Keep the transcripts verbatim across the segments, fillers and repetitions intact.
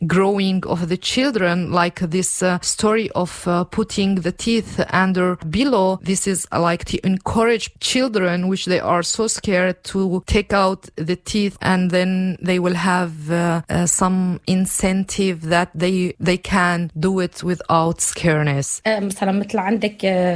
growing of the children, like this uh, story of uh, putting the teeth under pillow. This is uh, like to encourage children, which they are so scared, to take out the teeth, and then they will have uh, uh, some incentive that they they can do it without scareness. مثلا مثل عندك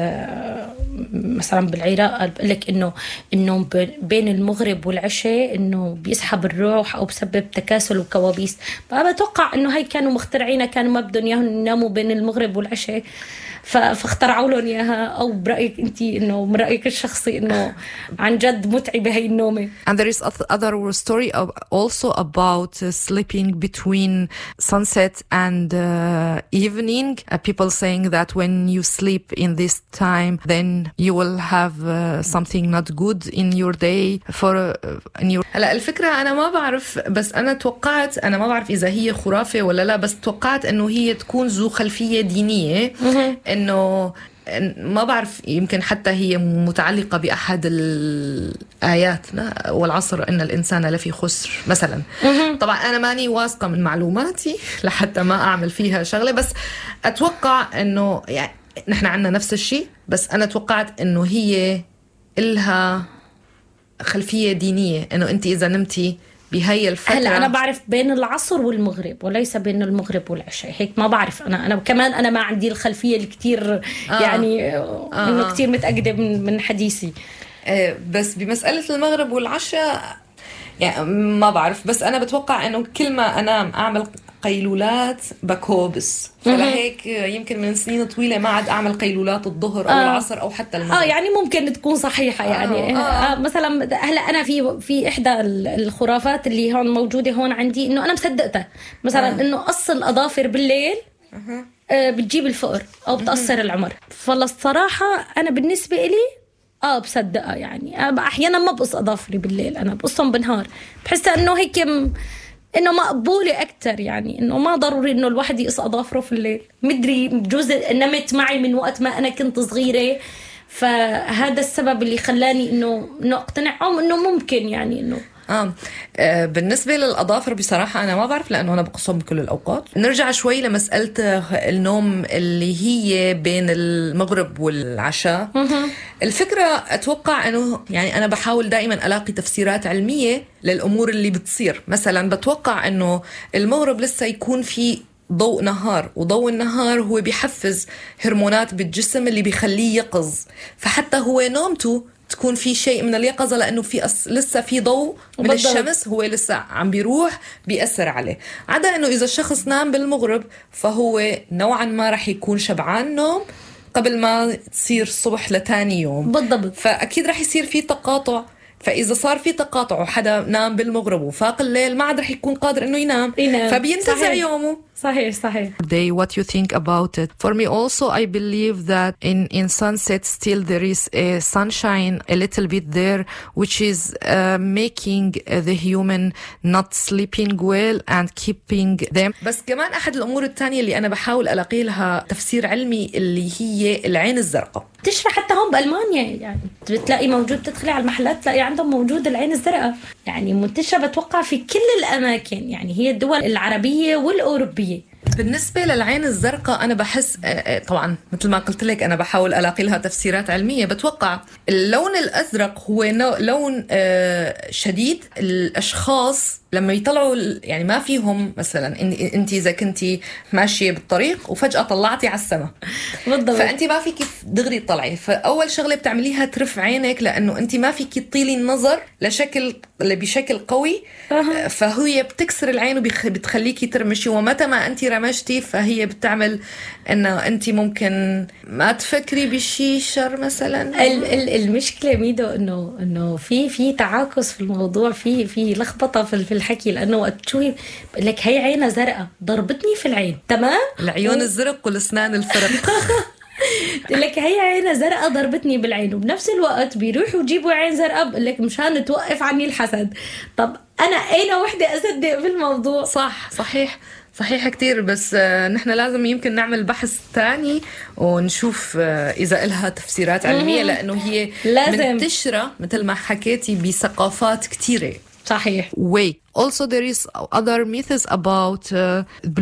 مثلا بالعراق بقول لك انه انه بين المغرب والعشاء انه بيسحب الروح او بسبب تكاسل وكوابيس. فبتوقع انه هاي كانوا مخترعينها، كانوا ما بدهم اياهم يناموا بين المغرب والعشاء فاخترعوا لهم اياها. او برايك انت انه من رايك الشخصي انه عن جد متعبه هي النومه؟ And there is other story also about uh, sleeping between sunset and uh, evening. Uh, people saying that when you sleep in this time, then you will have uh, something not good in your day. For uh, in your هلا الفكرة أنا ما بعرف، بس أنا توقعت، أنا ما بعرف إذا هي خرافة ولا لا، بس توقعت إنه هي تكون ذو خلفية دينية. إنه ما بعرف، يمكن حتى هي متعلقة بأحد الآيات والعصر إن الإنسان لفي خسر مثلا. طبعا أنا ماني واثقة من معلوماتي لحتى ما أعمل فيها شغلة، بس أتوقع إنه يعني نحن عنا نفس الشيء، بس أنا توقعت إنه هي إلها خلفية دينية، إنه أنت إذا نمتي بهاي الفترة. هلا أنا بعرف بين العصر والمغرب وليس بين المغرب والعشاء، هيك ما بعرف. أنا أنا كمان أنا ما عندي الخلفية الكتير آه. يعني آه. إنه كتير متأكدة من من حديثي. آه بس بمسألة المغرب والعشاء يعني ما بعرف، بس أنا بتوقع إنه كل ما أنا أعمل قيلولات بكوبس، فلهيك يمكن من سنين طويلة ما عاد أعمل قيلولات الظهر أو آه. العصر أو حتى المغرب. آه يعني ممكن تكون صحيحة يعني. آه. آه. آه مثلا هلا أنا في في إحدى الخرافات اللي هون موجودة هون عندي، إنه أنا مصدقتها مثلا آه. إنه قص الأظافر بالليل آه. آه بتجيب الفقر أو بتقصر العمر. فالصراحة أنا بالنسبة إلي آه بصدقها يعني. أحيانا ما بقص أظافري بالليل، أنا بقصهم بالنهار، بحس إنه هيك م... إنه مقبولة أكتر، يعني إنه ما ضروري إنه الواحد يقص أظافره في الليل. مدري بجوز نمت معي من وقت ما أنا كنت صغيرة، فهذا السبب اللي خلاني إنه إنه أقتنع أو إنه ممكن يعني إنه آه. آه بالنسبة للأظافر بصراحة أنا ما بعرف، لأنه أنا بقصهم بكل الأوقات. نرجع شوي لمسألة النوم اللي هي بين المغرب والعشاء. الفكرة أتوقع أنه يعني أنا بحاول دائما ألاقي تفسيرات علمية للأمور اللي بتصير. مثلا بتوقع أنه المغرب لسه يكون في ضوء نهار، وضوء النهار هو بيحفز هرمونات بالجسم اللي بيخليه يقظ، فحتى هو نومته تكون في شيء من اليقظة، لأنه في أص... لسه في ضوء من بالضبط. الشمس هو لسه عم بيروح بيأثر عليه. عدا أنه إذا الشخص نام بالمغرب فهو نوعا ما رح يكون شبعان نوم قبل ما تصير الصبح لتاني يوم بالضبط، فأكيد رح يصير في تقاطع. فإذا صار في تقاطع وحدا نام بالمغرب وفاق الليل ما عاد رح يكون قادر إنه ينام, ينام. فبينتزع يومه. صحيح صحيح. Day, what you think about it? For me also, I believe that in in sunset still there is a sunshine a little bit there, which is uh, making uh, the human not sleeping well and keeping them. بس كمان أحد الأمور الثانية اللي أنا بحاول ألاقي لها تفسير علمي اللي هي العين الزرقاء. تشرح حتى هون بألمانيا يعني بتلاقي موجود، تدخلي على المحلات تلاقي عندهم موجود العين الزرقاء، يعني منتشرة بتوقع في كل الأماكن، يعني هي الدول العربية والأوروبية. بالنسبة للعين الزرقاء أنا بحس طبعا مثل ما قلت لك أنا بحاول ألاقي لها تفسيرات علمية. بتوقع اللون الأزرق هو لون شديد. الأشخاص لما يطلعوا يعني ما فيهم، مثلا أنت إذا كنتي ماشية بالطريق وفجأة طلعتي على السماء بالضبط، فأنت ما فيك دغري تطلعي، فأول شغلة بتعمليها ترف عينك لأنه أنت ما فيك تطيلي النظر لشكل بشكل قوي، فهي بتكسر العين وبتخليكي ترمشي، ومتى ما أنت رمشتي فهي بتعمل إنه أنت ممكن ما تفكري بشي شر مثلا. المشكلة ميدو إنه إنه في في تعاكس في الموضوع، في في لخبطة في الحكي، لأنه وقت تشوفي لك هي عينة زرقاء ضربتني في العين، تمام؟ العيون الزرق والأسنان الفرق. لك هي عينة زرقاء ضربتني بالعين، وبنفس الوقت بيروحوا يجيبوا عين زرقاء بقول لك مشان توقف عني الحسد. طب أنا أين وحدة أصدق في الموضوع؟ صح صحيح صحيح كتير، بس نحن لازم يمكن نعمل بحث تاني ونشوف إذا إلها تفسيرات علمية، لأنه هي لازم منتشرة مثل ما حكيتي بثقافات كتيرة. صحيح. Wait, also there is other myths about uh,